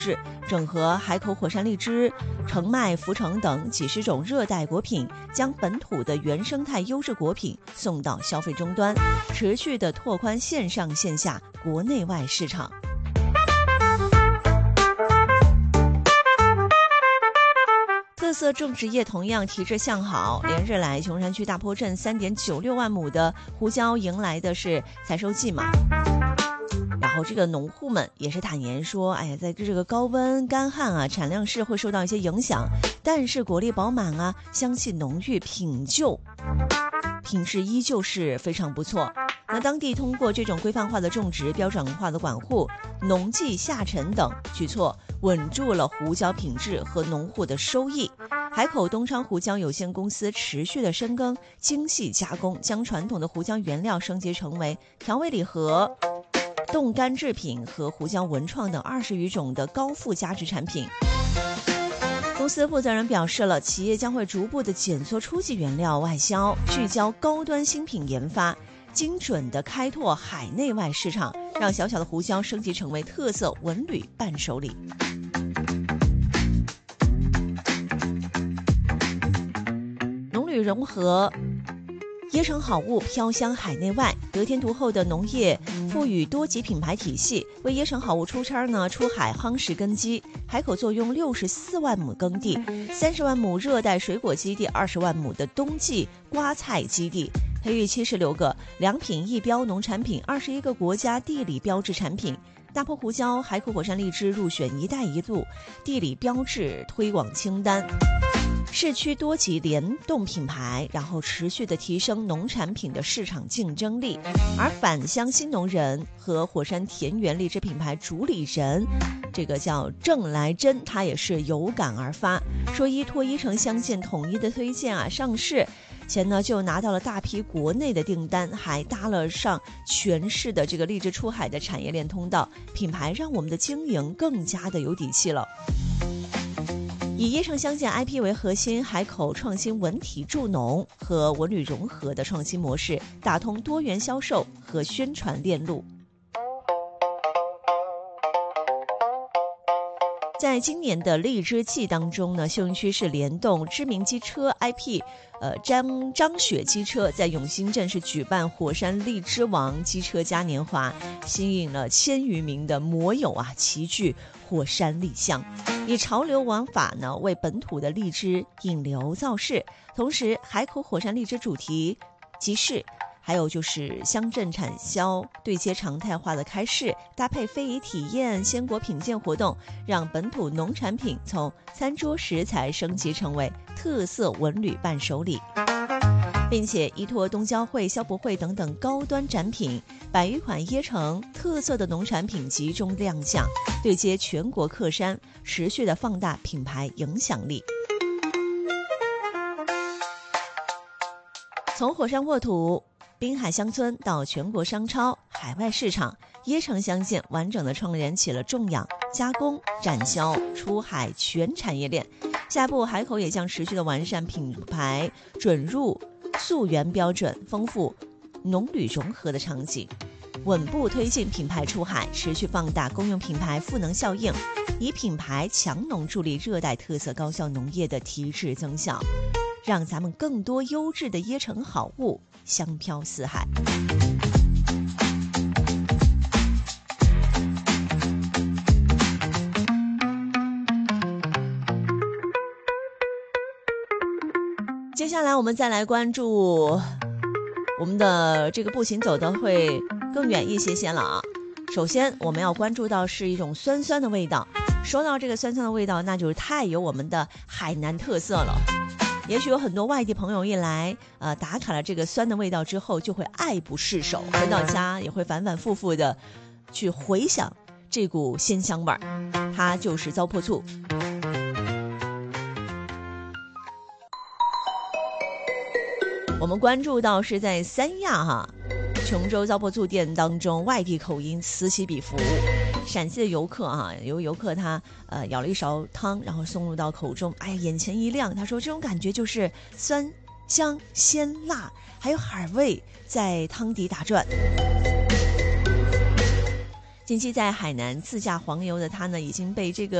整合海口火山荔枝、澄迈、福成等几十种热带果品，将本土的原生态优质果品送到消费终端，持续的拓宽线上线下国内外市场。特色种植业同样提质向好，连日来琼山区大坡镇3.96万亩的胡椒迎来的是采收季嘛。然后这个农户们也是坦言说，哎呀，在这个高温干旱啊，产量是会受到一些影响，但是果粒饱满啊，香气浓郁，品质依旧是非常不错。那当地通过这种规范化的种植、标准化的管护、农技下沉等举措，稳住了胡椒品质和农户的收益。海口东昌胡椒有限公司持续的深耕精细加工，将传统的胡椒原料升级成为调味礼盒、冻干制品和胡椒文创等20余种的高附加值产品。公司负责人表示了，企业将会逐步的减缩初级原料外销，聚焦高端新品研发，精准的开拓海内外市场，让小小的胡椒升级成为特色文旅伴手礼。农旅融合，椰城好物飘香海内外，得天独厚的农业赋予多级品牌体系，为椰城好物出差出海夯实根基。海口坐拥64万亩耕地，30万亩热带水果基地，20万亩的冬季瓜菜基地，培育76个良品一标农产品，21个国家地理标志产品。大坡胡椒、海口火山荔枝入选“一带一路”地理标志推广清单。市区多级联动品牌，然后持续的提升农产品的市场竞争力。而返乡新农人和火山田园荔枝品牌主理人，这个叫郑来珍，他也是有感而发，说依托椰城乡县统一的推荐上市前就拿到了大批国内的订单，还搭了上全市的这个荔枝出海的产业链通道，品牌让我们的经营更加的有底气了。以椰城乡县 IP 为核心，海口创新文体助农和文旅融合的创新模式，打通多元销售和宣传链路。在今年的荔枝季当中呢，秀云区是联动知名机车 IP，张雪机车在永兴镇是举办火山荔枝王机车嘉年华，吸引了1000余名的摩友齐聚火山立项，以潮流玩法为本土的荔枝引流造势。同时，海口火山荔枝主题集市，还有就是乡镇产销对接常态化的开市，搭配非遗体验、鲜果品鉴活动，让本土农产品从餐桌食材升级成为特色文旅伴手礼，并且依托东交会、消博会等等高端展品，100余款椰城特色的农产品集中亮相，对接全国客山，持续的放大品牌影响力。从火山沃土、滨海乡村到全国商超、海外市场，椰城乡县完整的创联起了种养、加工、展销、出海全产业链。下一步，海口也将持续的完善品牌准入溯源标准，丰富农旅融合的场景，稳步推进品牌出海，持续放大公用品牌赋能效应，以品牌强农助力热带特色高效农业的提质增效，让咱们更多优质的椰城好物香飘四海。接下来我们再来关注我们的这个步行走的会更远一些了首先我们要关注到是一种酸酸的味道，说到这个酸酸的味道，那就是太有我们的海南特色了。也许有很多外地朋友一来打卡了这个酸的味道之后，就会爱不释手，回到家也会反反复复的去回想这股鲜香味儿，它就是糟粕醋。我们关注到是在三亚琼州糟粕醋店当中，外地口音此起彼伏。陕西的游客有游客他舀了一勺汤，然后送入到口中，哎呀，眼前一亮。他说这种感觉就是酸、香、鲜、辣，还有海味在汤底打转。 近期在海南自驾黄牛的他呢，已经被这个